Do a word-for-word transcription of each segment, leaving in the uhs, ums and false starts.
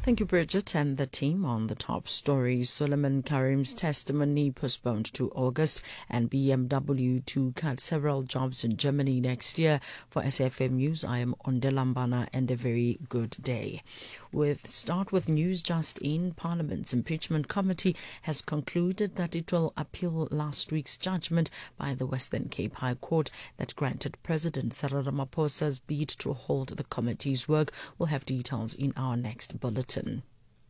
Thank you, Bridget, and the team on the top stories. Suleiman Karim's testimony postponed to August, and B M W to cut several jobs in Germany next year. For S F M News, I am Ondelambana, and a very good day. With start with news just in, Parliament's impeachment committee has concluded that it will appeal last week's judgment by the Western Cape High Court that granted President Cyril Ramaphosa's bid to halt the committee's work. We'll have details in our next bulletin.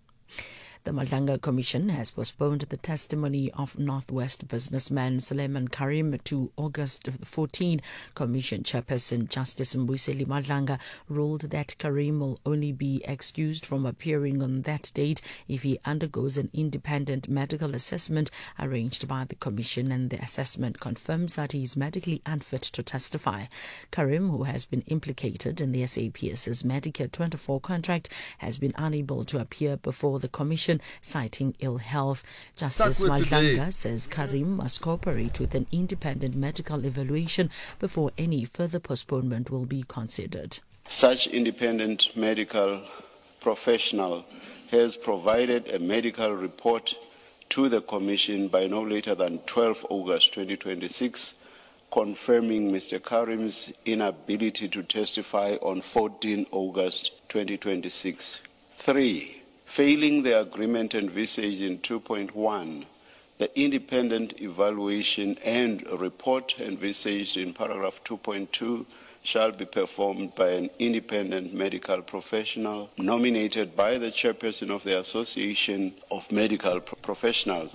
The Madlanga Commission has postponed the testimony of Northwest businessman Suleiman Karim to August fourteenth. Commission Chairperson Justice Mbuyiseli Madlanga ruled that Karim will only be excused from appearing on that date if he undergoes an independent medical assessment arranged by the Commission, and the assessment confirms that he is medically unfit to testify. Karim, who has been implicated in the SAPS's Medicare twenty-four contract, has been unable to appear before the Commission, citing ill health. Justice Madlanga says Karim must cooperate with an independent medical evaluation before any further postponement will be considered. Such independent medical professional has provided a medical report to the Commission by no later than twelfth August twenty twenty-six, confirming Mister Karim's inability to testify on fourteenth August twenty twenty-six. Three. Failing the agreement envisaged in two point one, the independent evaluation and report envisaged in paragraph two point two shall be performed by an independent medical professional nominated by the chairperson of the Association of Medical Professionals.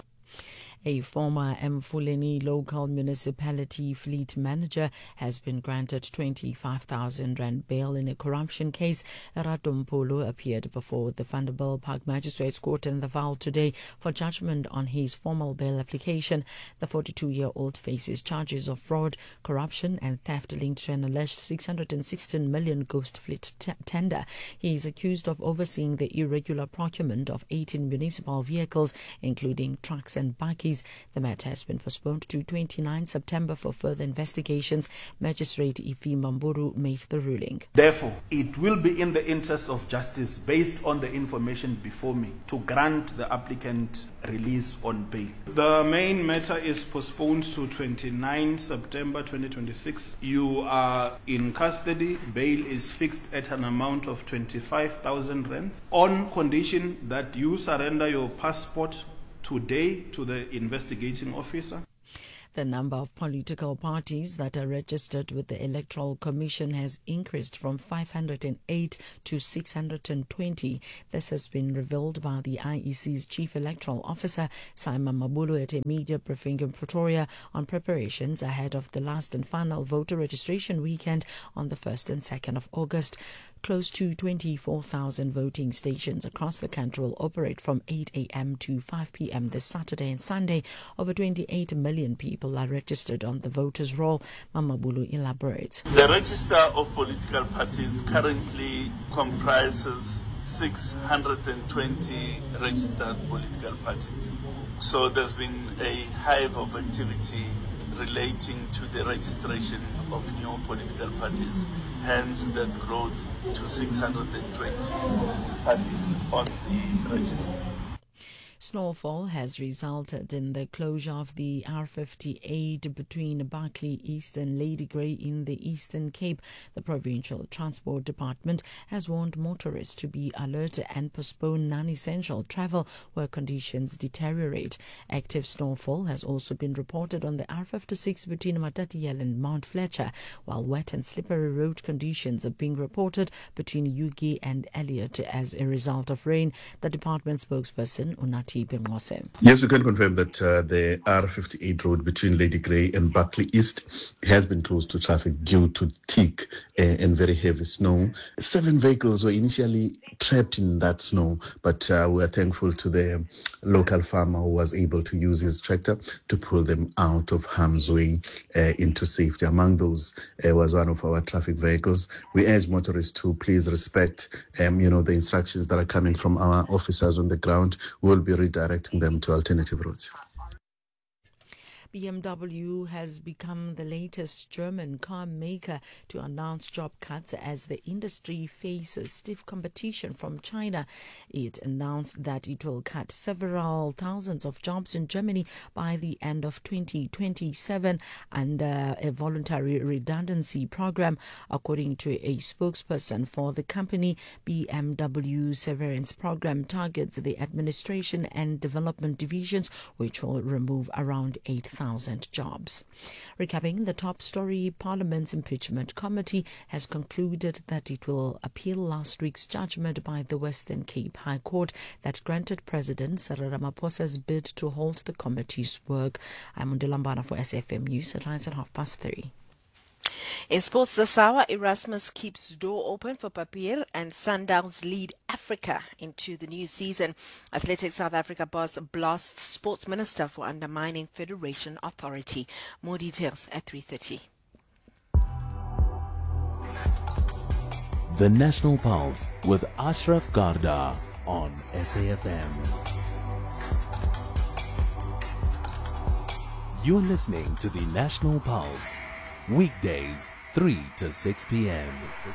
A former Mfuleni local municipality fleet manager has been granted twenty-five thousand rand bail in a corruption case. Ratompolo appeared before the Vanderbilt Park Magistrates Court in the Vaal today for judgment on his formal bail application. The forty-two-year-old faces charges of fraud, corruption and theft linked to an alleged six hundred sixteen million ghost fleet t- tender. He is accused of overseeing the irregular procurement of eighteen municipal vehicles, including trucks and bakkies. The matter has been postponed to twenty-ninth September for further investigations. Magistrate Ifi Mamburu made the ruling. Therefore, it will be in the interest of justice, based on the information before me, to grant the applicant release on bail. The main matter is postponed to twenty-ninth September twenty twenty-six. You are in custody. Bail is fixed at an amount of twenty-five thousand rand on condition that you surrender your passport today to the investigating officer. The number of political parties that are registered with the Electoral Commission has increased from five hundred eight to six hundred twenty. This has been revealed by the I E C's Chief Electoral Officer, Simon Mabulu, at a media briefing in Pretoria on preparations ahead of the last and final voter registration weekend on the first and second of August. Close to twenty-four thousand voting stations across the country will operate from eight a.m. to five p.m. this Saturday and Sunday. Over twenty-eight million people are registered on the voters' roll. Mamabulu elaborates. The register of political parties currently comprises six hundred twenty registered political parties. So there's been a hive of activity relating to the registration of new political parties, hence that growth to six hundred twenty parties on the register. Snowfall has resulted in the closure of the R fifty-eight between Barkly East and Lady Grey in the Eastern Cape. The Provincial Transport Department has warned motorists to be alert and postpone non-essential travel where conditions deteriorate. Active snowfall has also been reported on the R fifty-six between Matatiele and Mount Fletcher, while wet and slippery road conditions are being reported between Ugi and Elliot as a result of rain. The department spokesperson, Unati Yes, we can confirm that uh, the R fifty-eight road between Lady Grey and Barkly East has been closed to traffic due to thick uh, and very heavy snow. Seven vehicles were initially trapped in that snow, but uh, we are thankful to the local farmer who was able to use his tractor to pull them out of harm's way uh, into safety. Among those uh, was one of our traffic vehicles. We urge motorists to please respect um, you know, the instructions that are coming from our officers on the ground. We will be redirecting them to alternative routes. B M W has become the latest German car maker to announce job cuts as the industry faces stiff competition from China. It announced that it will cut several thousands of jobs in Germany by the end of twenty twenty-seven under a voluntary redundancy program. According to a spokesperson for the company, B M W's severance program targets the administration and development divisions, which will remove around eight thousand jobs. Recapping the top story, Parliament's impeachment committee has concluded that it will appeal last week's judgment by the Western Cape High Court that granted President Cyril Ramaphosa's bid to halt the committee's work. I'm Undilambana for S F M News. Headlines at half past three. In sports this hour, Erasmus keeps door open for Papier and Sundowns lead Africa into the new season. Athletics South Africa boss blasts sports minister for undermining federation authority. More details at three thirty. The National Pulse with Ashraf Garda on S A F M. You're listening to the National Pulse. Weekdays, three to six p.m.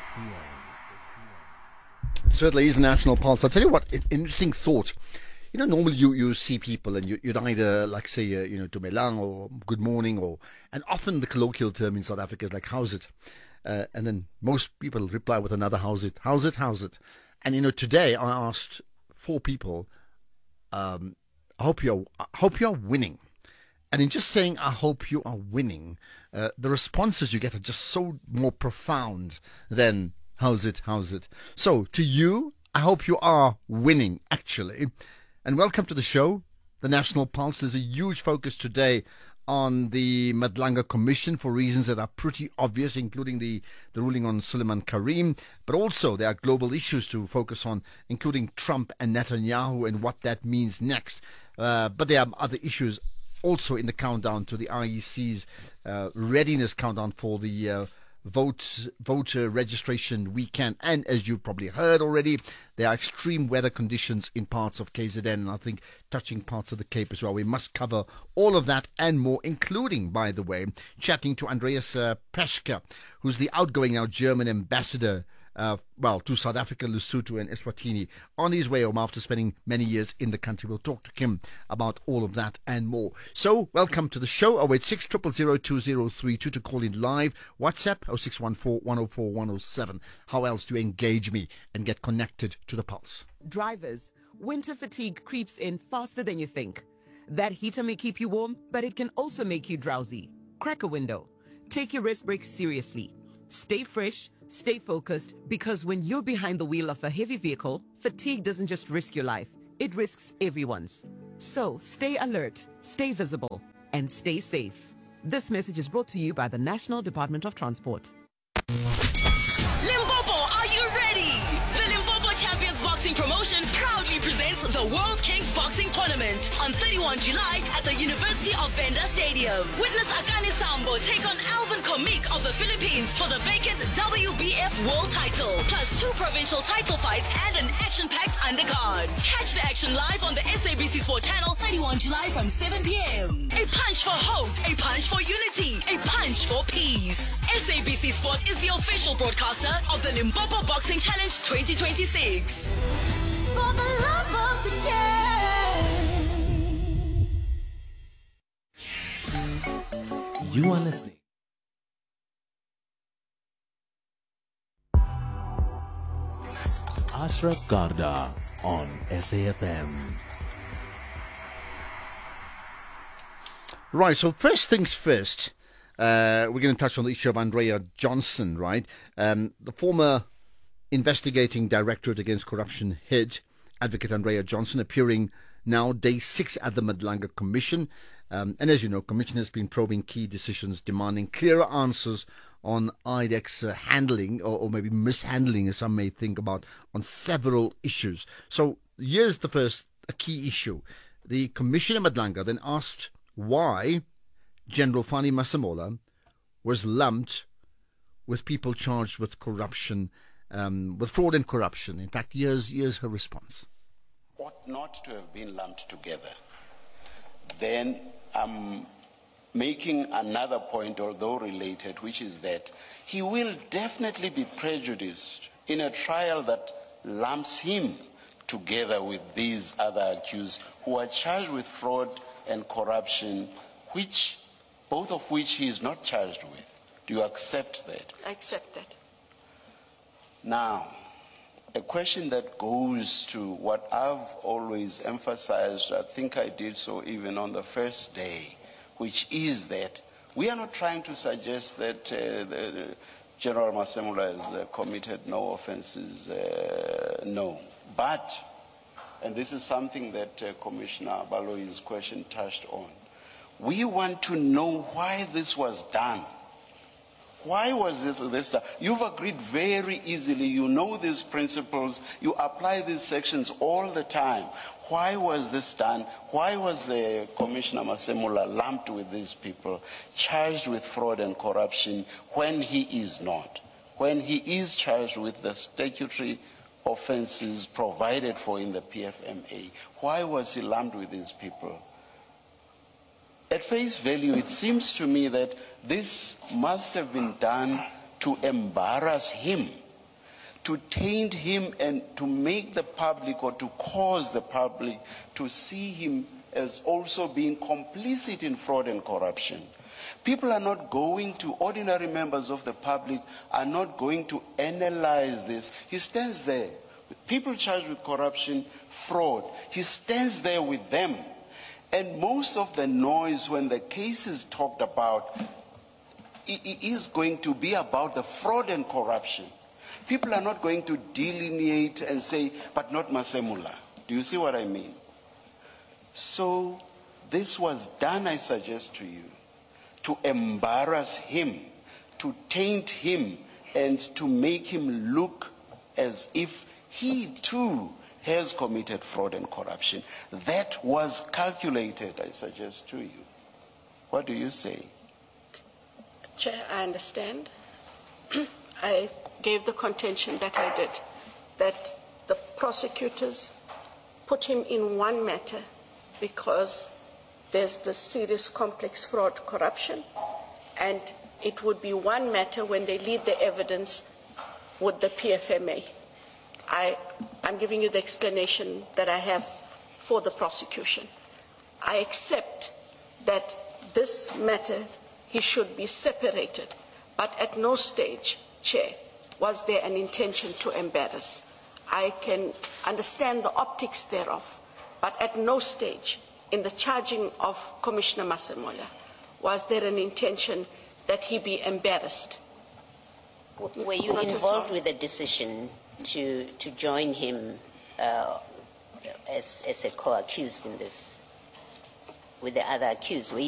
Certainly is National Pulse. I'll tell you what, interesting thought. You know, normally you, you see people and you, you'd either, like, say, uh, you know, Dumelang or good morning, or, and often the colloquial term in South Africa is like, how's it? Uh, and then most people reply with another, how's it? How's it? How's it? And, you know, today I asked four people, um, I hope you're, I hope you're winning. And in just saying, I hope you are winning, uh, the responses you get are just so more profound than, how's it, how's it? So, to you, I hope you are winning, actually. And welcome to the show, the National Pulse. There's a huge focus today on the Madlanga Commission for reasons that are pretty obvious, including the, the ruling on Suleiman Karim. But also there are global issues to focus on, including Trump and Netanyahu and what that means next. Uh, but there are other issues also in the countdown to the I E C's uh, readiness countdown for the uh, vote, voter registration weekend. And as you've probably heard already, there are extreme weather conditions in parts of K Z N and I think touching parts of the Cape as well. We must cover all of that and more, including, by the way, chatting to Andreas uh, Peschke, who's the outgoing now German ambassador Uh, well, to South Africa, Lesotho and Eswatini, on his way home after spending many years in the country. We'll talk to Kim about all of that and more. So, welcome to the show. oh eight six, zero zero zero, two zero three two to call in live. WhatsApp, oh six one four, one oh four, one oh seven. How else do you engage me and get connected to the Pulse? Drivers, winter fatigue creeps in faster than you think. That heater may keep you warm, but it can also make you drowsy. Crack a window. Take your rest breaks seriously. Stay fresh. Stay focused, because when you're behind the wheel of a heavy vehicle, fatigue doesn't just risk your life, it risks everyone's. So stay alert, stay visible, and stay safe. This message is brought to you by the National Department of Transport. Limpopo, are you ready? The Limpopo Champions Boxing Promotion proudly presents the World Kings Boxing Tournament on thirty-first of July at the University of Venda Stadium. Witness Akane Sambo take on Alvin Komik of the Philippines for the vacant W B F World title, plus two provincial title fights and an action-packed undercard. Catch the action live on the S A B C Sport Channel thirty-first of July from seven p.m. A punch for hope, a punch for unity, a punch for peace. S A B C Sport is the official broadcaster of the Limpopo Boxing Challenge twenty twenty-six. For the love of the game. You are listening. Ashraf Garda on S A F M. Right, so first things first, uh, we're going to touch on the issue of Andrea Johnson, right? Um, the former investigating directorate against corruption head, Advocate Andrea Johnson, appearing now day six at the Madlanga Commission. Um, and as you know, Commission has been probing key decisions, demanding clearer answers on I D E C's uh, handling, or, or maybe mishandling, as some may think about, on several issues. So here's the first a key issue. The Commission in Madlanga then asked why General Fani Masemola was lumped with people charged with corruption, um, with fraud and corruption. In fact, here's, here's her response. Ought not to have been lumped together. Then I'm making another point, although related, which is that he will definitely be prejudiced in a trial that lumps him together with these other accused who are charged with fraud and corruption, which, both of which he is not charged with. Do you accept that? I accept that. Now, a question that goes to what I've always emphasized, I think I did so even on the first day, which is that we are not trying to suggest that uh, the, General Masemola has uh, committed no offenses, uh, no. But, and this is something that uh, Commissioner Baloyi's question touched on, we want to know why this was done. Why was this this done? You've agreed very easily. You know these principles. You apply these sections all the time. Why was this done? Why was uh, Commissioner Masemola lumped with these people, charged with fraud and corruption when he is not? When he is charged with the statutory offenses provided for in the P F M A, why was he lumped with these people? At face value, it seems to me that this must have been done to embarrass him, to taint him, and to make the public, or to cause the public to see him as also being complicit in fraud and corruption. People are not going to, ordinary members of the public are not going to analyze this. He stands there with people charged with corruption, fraud. He stands there with them. And most of the noise when the case is talked about it is going to be about the fraud and corruption. People are not going to delineate and say, but not Masemola. Do you see what I mean? So this was done, I suggest to you, to embarrass him, to taint him, and to make him look as if he too has committed fraud and corruption. That was calculated, I suggest to you. What do you say? Chair, I understand. I gave the contention that I did, that the prosecutors put him in one matter because there's the serious complex fraud corruption, and it would be one matter when they lead the evidence with the P F M A. I, I'm giving you the explanation that I have for the prosecution. I accept that this matter, he should be separated, but at no stage, Chair, was there an intention to embarrass. I can understand the optics thereof, but at no stage in the charging of Commissioner Masemola was there an intention that he be embarrassed. Were you Not involved with the decision to to join him uh, as as a co-accused in this with the other accused? Were